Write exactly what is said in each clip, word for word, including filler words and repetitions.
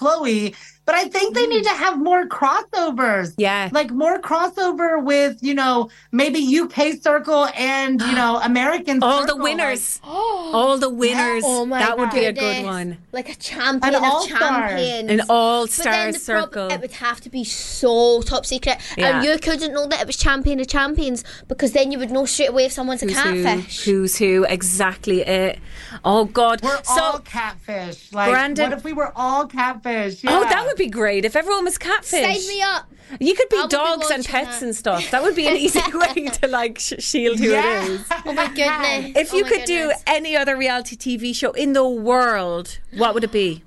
Chloe. But I think they need to have more crossovers. Yeah. Like more crossover with, you know, maybe U K Circle and, you know, American All Circle. the winners. Like, all the winners. Yeah. Oh my that would goodness. be a good one. Like a champion An of all-star. champions. An But then all-star the circle. problem, it would have to be so top secret. Yeah. And you couldn't know that it was champion of champions because then you would know straight away if someone's a Who's catfish. Who, who's who, exactly it. Oh, God. We're so, all catfish. Like, Brandon- what if we were all catfish? Oh, Yeah. that would be great if everyone was catfish. Sign me up. You could be I will be dogs and watching pets that. and stuff. That would be an easy way to like sh- shield who Yeah. it is. Oh my goodness. If Oh you my could do goodness. any other reality T V show in the world, what would it be?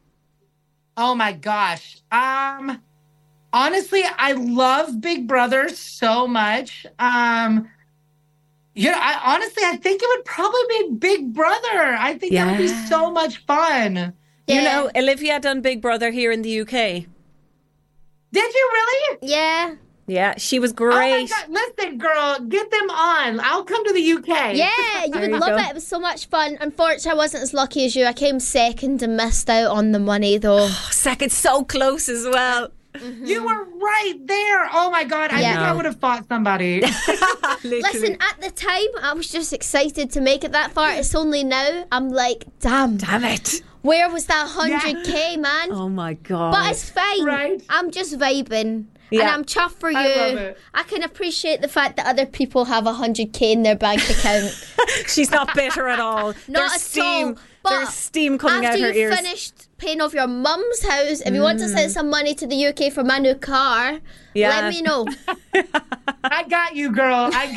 Oh my gosh. Um honestly, I love Big Brother so much. Um yeah, I honestly I think it would probably be Big Brother. I think that would be Yeah. so much fun. You Yeah. know, Olivia done Big Brother here in the U K. Did you really? Yeah. Yeah, she was Oh my great. God. Listen, girl, get them on. I'll come to the U K. Yeah, you There would you love go. it. It was so much fun. Unfortunately, I wasn't as lucky as you. I came second and missed out on the money, though. Second, so close as well. You were right there. Oh my God. I Yeah. think I would have fought somebody. Literally. Listen, at the time, I was just excited to make it that far. It's only now I'm like, damn, Damn it. where was that one hundred k, man? Oh my God. But it's fine. Right. I'm just vibing. Yeah. And I'm chuffed for you. I love it. I can appreciate the fact that other people have one hundred k in their bank account. She's not bitter at all. Not There's at steam. all. But There's steam coming after out her you've ears. finished paying off your mum's house, if you want to send some money to the U K for my new car, Yeah. let me know. I got you, girl. I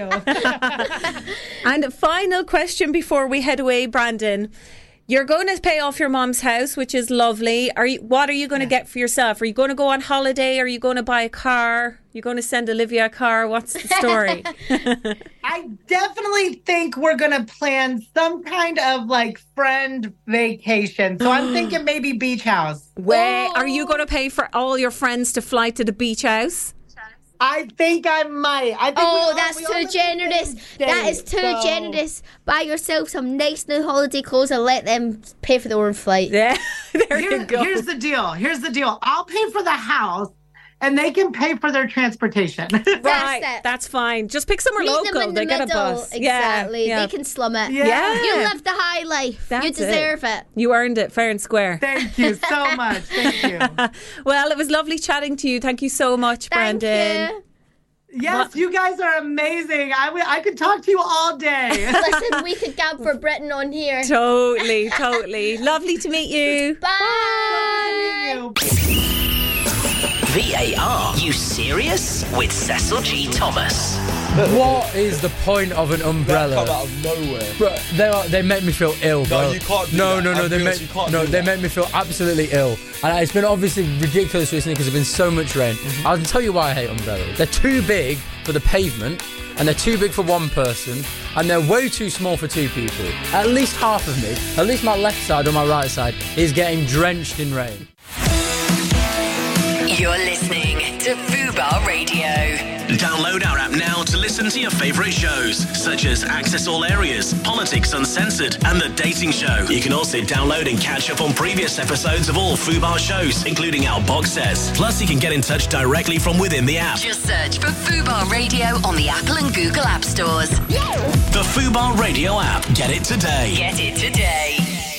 got you. And final question before we head away, Brandon. You're going to pay off your mom's house, which is lovely. Are you? What are you going to get for yourself? Are you going to go on holiday? Are you going to buy a car? Are you going to send Olivia a car? What's the story? I definitely think we're going to plan some kind of like friend vacation. So I'm thinking maybe beach house. Where are you going to pay for all your friends to fly to the beach house? I think I might. I think we Oh, all- that's we all too live in the generous. same That is state, too so- generous. Buy yourself some nice new holiday clothes and let them pay for their own flight. Yeah, there Here- you go. Here's the deal. Here's the deal. I'll pay for the house and they can pay for their transportation. Right, it. that's fine. Just pick somewhere Meet local. them in they the get middle. a bus. Yeah, Exactly. yeah. They can slum it. Yeah. Yeah. You live the high life. That's you it. deserve it. You earned it, fair and square. Thank you so much. Thank you. Well, it was lovely chatting to you. Thank you so much, Thank Brandon. you. Yes, you guys are amazing. I, w- I could talk to you all day. Listen, we could gab for Britain on here. Totally, totally. Lovely to meet you. Bye. you. V A R, you serious? With Cecil G. Thomas. What is the point of an umbrella? Come out of nowhere. Bro, they are, they make me feel ill, bro. you can't do no, that. No, no, I'm they being make honest, you can't no, do they that. make me feel absolutely ill. And it's been obviously ridiculous recently because there's been so much rain. Mm-hmm. I'll tell you why I hate umbrellas. They're too big for the pavement, and they're too big for one person, and they're way too small for two people. At least half of me, at least my left side or my right side, is getting drenched in rain. You're listening to Fubar Radio. Download our app now to listen to your favourite shows, such as Access All Areas, Politics Uncensored, and The Dating Show. You can also download and catch up on previous episodes of all Fubar shows, including our box sets. Plus, you can get in touch directly from within the app. Just search for Fubar Radio on the Apple and Google App Stores. The Fubar Radio app. Get it today. Get it today.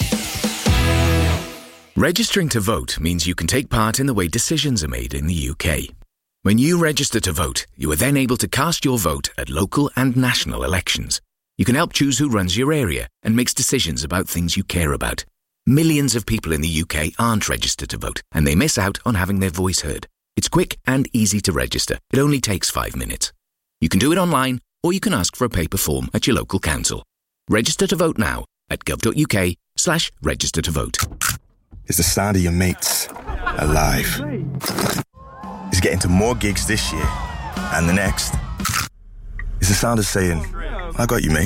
Registering to vote means you can take part in the way decisions are made in the U K. When you register to vote, you are then able to cast your vote at local and national elections. You can help choose who runs your area and makes decisions about things you care about. Millions of people in the U K aren't registered to vote, and they miss out on having their voice heard. It's quick and easy to register. It only takes five minutes. You can do it online, or you can ask for a paper form at your local council. Register to vote now at gov.uk slash register to vote. Is the sound of your mates alive? Is getting to more gigs this year and the next? Is the sound of saying, I got you, mate?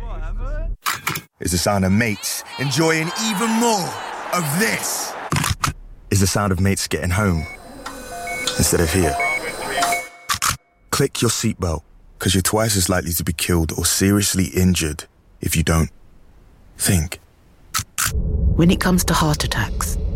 Is the sound of mates enjoying even more of this? Is the sound of mates getting home instead of here? Click your seatbelt, because you're twice as likely to be killed or seriously injured if you don't think. When it comes to heart attacks,